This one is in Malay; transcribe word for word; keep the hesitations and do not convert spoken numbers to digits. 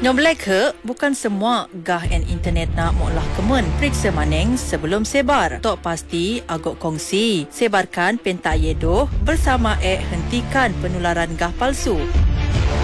Nobelai ke, bukan semua gah and internet nak moklah kemen. Periksa maneng sebelum sebar. Tok pasti agak kongsi. Sebarkan pentak yedoh bersama ek hentikan penularan gah palsu.